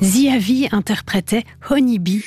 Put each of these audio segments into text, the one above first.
Ziavi interprétait Honeybee.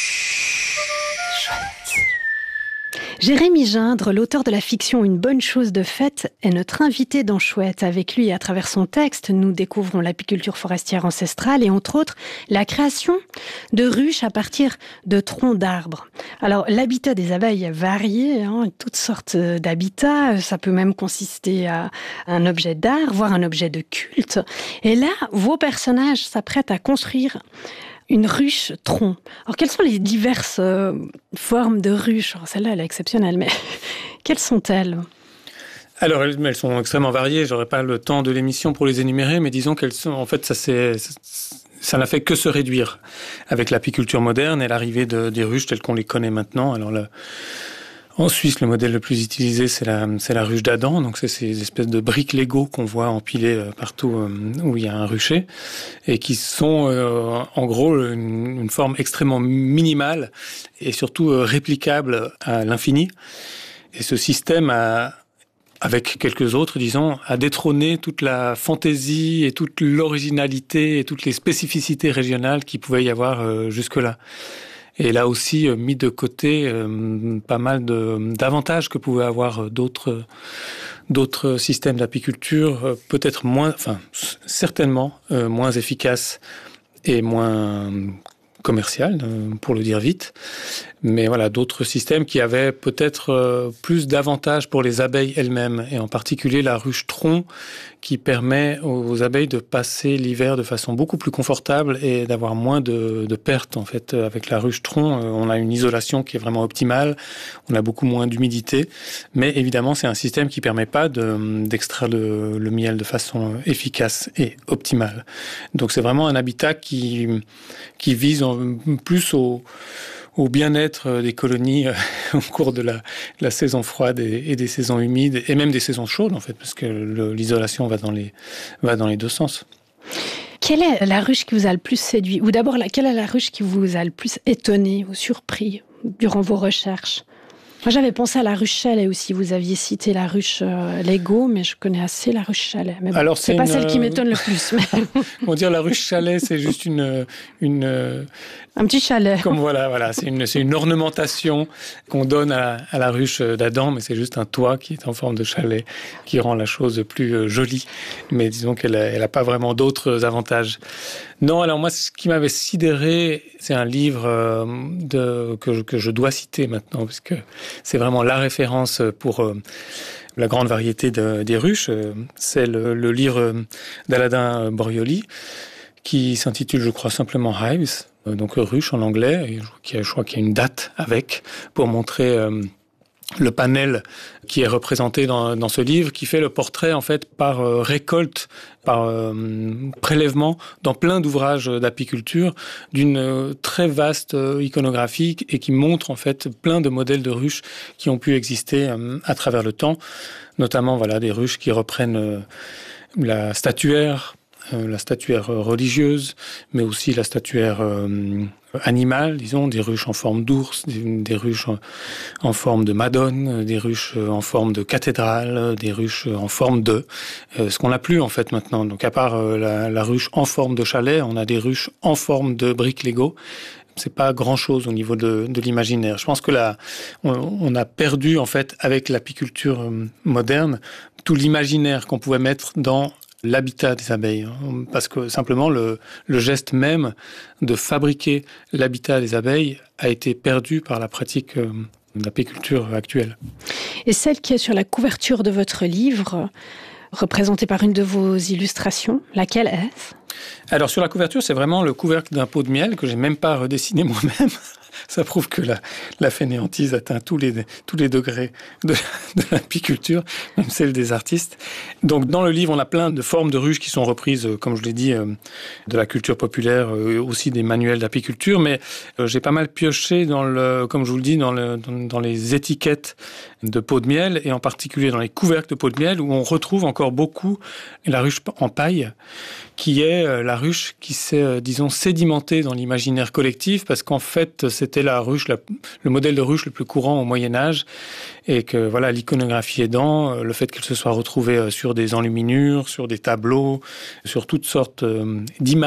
Jérémy Gindre, l'auteur de la fiction Une bonne chose de faite, est notre invité dans Chouette. Avec lui, à travers son texte, nous découvrons l'apiculture forestière ancestrale et entre autres, la création de ruches à partir de troncs d'arbres. Alors, l'habitat des abeilles est varié, toutes sortes d'habitats. Ça peut même consister à un objet d'art, voire un objet de culte. Et là, vos personnages s'apprêtent à construire une ruche tronc. Alors, quelles sont les diverses formes de ruches ? Alors, celle-là, elle est exceptionnelle, mais quelles sont-elles ? Alors, elles sont extrêmement variées. J'aurais pas le temps de l'émission pour les énumérer, mais disons qu'elles sont, en fait, ça n'a fait que se réduire avec l'apiculture moderne et l'arrivée des ruches telles qu'on les connaît maintenant. Alors, en Suisse, le modèle le plus utilisé, c'est la ruche d'Adam. Donc, c'est ces espèces de briques Lego qu'on voit empilées partout où il y a un rucher et qui sont, en gros, une forme extrêmement minimale et surtout réplicable à l'infini. Et ce système avec quelques autres, disons, a détrôné toute la fantaisie et toute l'originalité et toutes les spécificités régionales qu'il pouvait y avoir jusque-là. Et là aussi, mis de côté pas mal d'avantages que pouvaient avoir d'autres systèmes d'apiculture, peut-être certainement moins efficaces et moins commercial, pour le dire vite. Mais voilà, d'autres systèmes qui avaient peut-être plus d'avantages pour les abeilles elles-mêmes, et en particulier la ruche tronc, qui permet aux abeilles de passer l'hiver de façon beaucoup plus confortable et d'avoir moins de pertes. En fait, avec la ruche tronc, on a une isolation qui est vraiment optimale, on a beaucoup moins d'humidité, mais évidemment, c'est un système qui permet pas d'extraire le miel de façon efficace et optimale. Donc, c'est vraiment un habitat qui vise plus au bien-être des colonies au cours de la saison froide et des saisons humides, et même des saisons chaudes, en fait, parce que l'isolation va dans les deux sens. Quelle est la ruche qui vous a le plus séduit ? Ou d'abord, quelle est la ruche qui vous a le plus étonné ou surpris durant vos recherches ? Moi, j'avais pensé à la ruche Chalet aussi. Vous aviez cité la ruche Lego, mais je connais assez la ruche Chalet. Mais bon, alors, c'est pas celle qui m'étonne le plus. On dire la ruche Chalet, c'est juste un petit chalet. Comme voilà, c'est une ornementation qu'on donne à la ruche d'Adam, mais c'est juste un toit qui est en forme de chalet, qui rend la chose plus jolie. Mais disons qu'elle a pas vraiment d'autres avantages. Non, alors moi, ce qui m'avait sidéré, c'est un livre que je dois citer maintenant, parce que c'est vraiment la référence pour la grande variété des ruches. C'est le livre d'Aladin Borioli, qui s'intitule, je crois, simplement Hives, donc ruche en anglais, et je crois qu'il y a une date avec, pour montrer le panel qui est représenté dans ce livre, qui fait le portrait, en fait, par récolte, par prélèvement, dans plein d'ouvrages d'apiculture, d'une très vaste iconographie, et qui montre, en fait, plein de modèles de ruches qui ont pu exister à travers le temps, notamment, des ruches qui reprennent la statuaire religieuse, mais aussi la statuaire animale, disons, des ruches en forme d'ours, des ruches en forme de madone, des ruches en forme de cathédrale, des ruches en forme ce qu'on n'a plus en fait maintenant. Donc à part la ruche en forme de chalet, on a des ruches en forme de briques Lego. C'est pas grand-chose au niveau de l'imaginaire. Je pense que on a perdu en fait avec l'apiculture moderne tout l'imaginaire qu'on pouvait mettre dans l'habitat des abeilles, parce que simplement le geste même de fabriquer l'habitat des abeilles a été perdu par la pratique de l'apiculture actuelle. Et celle qui est sur la couverture de votre livre, représentée par une de vos illustrations, laquelle est-ce ? Alors sur la couverture, c'est vraiment le couvercle d'un pot de miel que j'ai même pas redessiné moi-même. Ça prouve que la fainéantise atteint tous les degrés de l'apiculture, même celle des artistes. Donc, dans le livre, on a plein de formes de ruches qui sont reprises, comme je l'ai dit, de la culture populaire, aussi des manuels d'apiculture. Mais j'ai pas mal pioché comme je vous le dis, dans les étiquettes de pots de miel, et en particulier dans les couvercles de pots de miel, où on retrouve encore beaucoup la ruche en paille, qui est la ruche qui s'est, disons, sédimentée dans l'imaginaire collectif, parce qu'en fait, c'était le modèle de ruche le plus courant au Moyen-Âge, et que voilà, l'iconographie aidant, le fait qu'elle se soit retrouvée sur des enluminures, sur des tableaux, sur toutes sortes d'images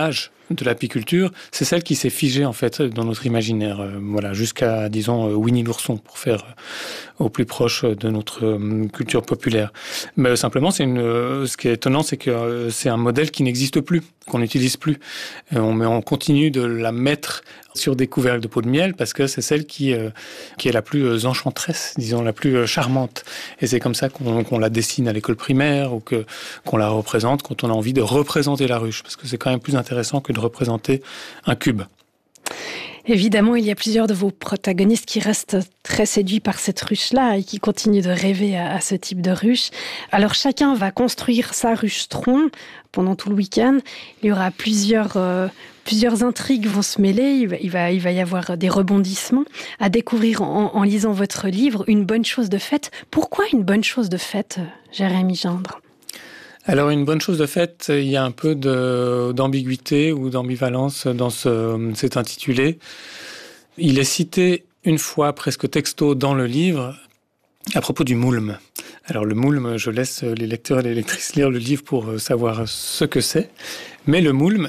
de l'apiculture, c'est celle qui s'est figée en fait dans notre imaginaire, jusqu'à disons Winnie l'ourson pour faire au plus proche de notre culture populaire. Mais simplement, ce qui est étonnant, c'est que c'est un modèle qui n'existe plus, qu'on n'utilise plus. On continue de la mettre sur des couvercles de peau de miel parce que c'est celle qui est la plus enchanteresse, disons, la plus charmante. Et c'est comme ça qu'on la dessine à l'école primaire ou qu'on la représente quand on a envie de représenter la ruche, parce que c'est quand même plus intéressant que de représenter un cube. Évidemment, il y a plusieurs de vos protagonistes qui restent très séduits par cette ruche-là et qui continuent de rêver à ce type de ruche. Alors chacun va construire sa ruche-tronc pendant tout le week-end. Il y aura plusieurs intrigues vont se mêler. Il va y avoir des rebondissements à découvrir en lisant votre livre, Une bonne chose de faite. Pourquoi une bonne chose de faite, Jérémy Gindre ? Alors, une bonne chose de fait, il y a un peu d'ambiguïté ou d'ambivalence dans cet intitulé. Il est cité une fois, presque texto, dans le livre, à propos du moulme. Alors, le moulme, je laisse les lecteurs et les lectrices lire le livre pour savoir ce que c'est. Mais le moulme,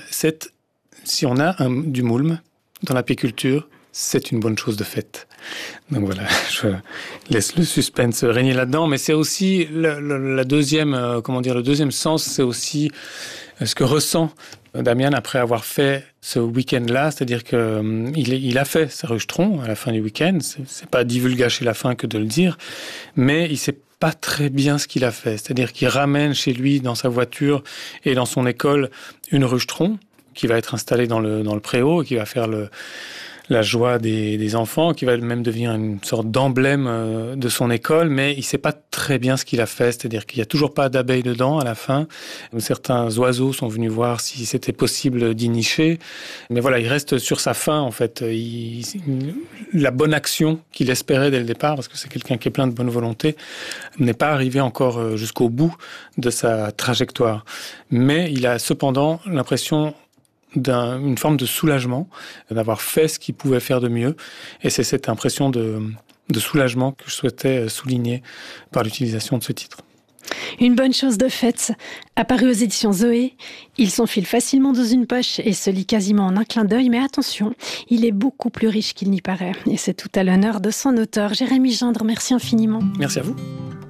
si on a du moulme dans l'apiculture, c'est une bonne chose de faite. Donc voilà, je laisse le suspense régner là-dedans, mais c'est aussi le deuxième sens, c'est aussi ce que ressent Damian après avoir fait ce week-end-là, c'est-à-dire que il a fait sa ruche-tronc à la fin du week-end. C'est pas divulgacher la fin que de le dire, mais il sait pas très bien ce qu'il a fait. C'est-à-dire qu'il ramène chez lui, dans sa voiture et dans son école, une ruche-tronc qui va être installée dans le préau et qui va faire la joie des enfants, qui va même devenir une sorte d'emblème de son école, mais il sait pas très bien ce qu'il a fait, c'est-à-dire qu'il y a toujours pas d'abeilles dedans à la fin. Certains oiseaux sont venus voir si c'était possible d'y nicher, mais voilà, il reste sur sa fin en fait. La bonne action qu'il espérait dès le départ, parce que c'est quelqu'un qui est plein de bonne volonté, n'est pas arrivé encore jusqu'au bout de sa trajectoire. Mais il a cependant l'impression d'une forme de soulagement, d'avoir fait ce qu'il pouvait faire de mieux. Et c'est cette impression de soulagement que je souhaitais souligner par l'utilisation de ce titre. Une bonne chose de faite, apparu aux éditions Zoé. Il s'enfile facilement dans une poche et se lit quasiment en un clin d'œil, mais attention, il est beaucoup plus riche qu'il n'y paraît. Et c'est tout à l'honneur de son auteur, Jérémy Gindre. Merci infiniment. Merci à vous.